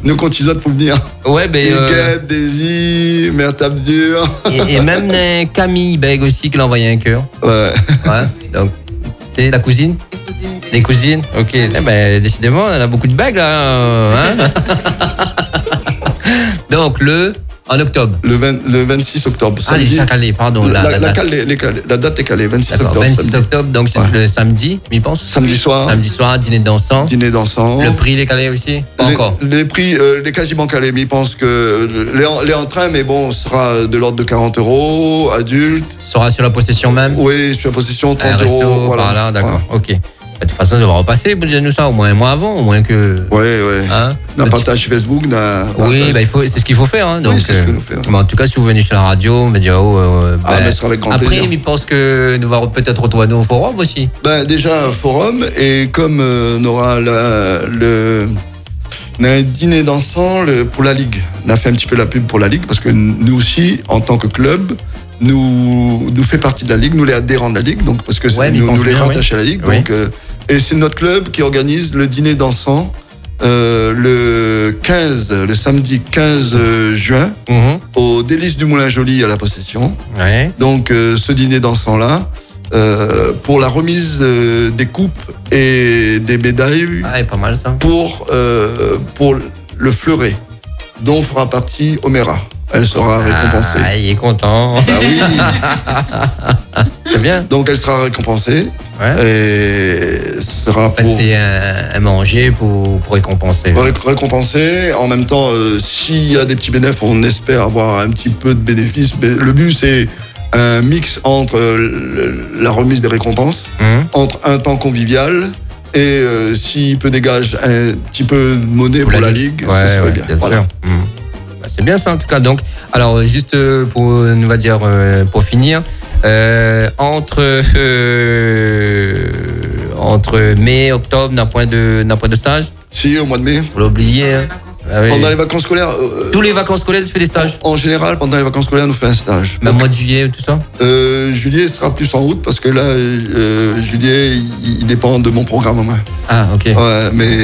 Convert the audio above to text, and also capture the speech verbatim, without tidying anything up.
nos cotisates pour venir. Ouais, ben. Des Euh... Guêpes, Daisy, Mère Tape Dure. Et, et même euh, Camille Beg aussi qui l'a envoyé un cœur. Ouais. Ouais. Donc, c'est la cousine. Les cousines. Ok. Eh ben, décidément, on a beaucoup de bagues là. Hein. Donc le. En octobre. Le, vingt, le vingt-six octobre. Ah, les calés, pardon. La, la, la, la, la, calée, les calés, la date est calée, vingt-six D'accord, octobre. vingt-six samedi. octobre, donc c'est ouais. le samedi, je pense. Samedi soir. Samedi soir, dîner dansant. Dîner dansant. Le prix, les calés aussi Pas les, encore. Les prix, euh, les quasiment calés, mais ils pensent que les, les entrains, mais bon, sera de l'ordre de quarante euros, adulte. Sera sur la possession même. Oui, sur la possession, trente un resto, euros. Voilà. Par là, d'accord, voilà. ok. De toute façon, ça va repasser, vous nous ça au moins un mois avant, au moins que. Oui, oui. Hein, d'un partage Facebook, d'un. Oui, bah, il faut, c'est ce qu'il faut faire. Hein, donc, oui, c'est ce que nous fait, hein. bah, en tout cas, si vous venez sur la radio, on va dire. Oh, euh, ah, bah, mais ce sera avec grand après, plaisir. il pense que nous allons peut-être retrouver au forum aussi. Ben, déjà, forum, et comme euh, on aura la, le. On a un dîner dansant le, pour la Ligue. On a fait un petit peu la pub pour la Ligue, parce que nous aussi, en tant que club, nous, nous fait partie de la Ligue, nous les adhérents de la Ligue, donc, parce que ouais, nous, nous les bien, rattachent oui. à la Ligue. Oui. Donc, euh, et c'est notre club qui organise le dîner dansant euh, le quinze, le samedi quinze juin, mm-hmm. au Délices du Moulin Joli à la Possession. Ouais. Donc, euh, ce dîner dansant-là, euh, pour la remise euh, des coupes et des médailles. Ah, est pas mal ça. Pour, euh, pour le fleuret, dont fera partie Omera. Elle sera récompensée. Ah, il est content. Bah oui. C'est bien. Donc elle sera récompensée. Ouais. Et sera en fait, pour. C'est un, un manger pour, pour récompenser. Ré- récompenser. En même temps, euh, s'il y a des petits bénéfices, on espère avoir un petit peu de bénéfices. Mais le but, c'est un mix entre euh, la remise des récompenses, mmh. entre un temps convivial. Et euh, s'il peut dégager un petit peu de monnaie pour, pour la, la Ligue, ouais, ce serait ouais, bien. bien Voilà. Sûr. Mmh. Bah, c'est bien ça en tout cas. Donc, alors juste pour, on va dire pour finir, euh, entre euh, entre mai, octobre, d'un point de d'un point de stage. Si, au mois de mai. Vous l'oubliez. Hein. Ah, oui. Pendant les vacances scolaires. Euh, Tous les vacances scolaires, tu fais des stages. En, en général, pendant les vacances scolaires, on fait un stage. Même mois de juillet, tout ça. Euh, juillet sera plus en août parce que là, euh, juillet, il, il dépend de mon programme. Ah, ok. Ouais, mais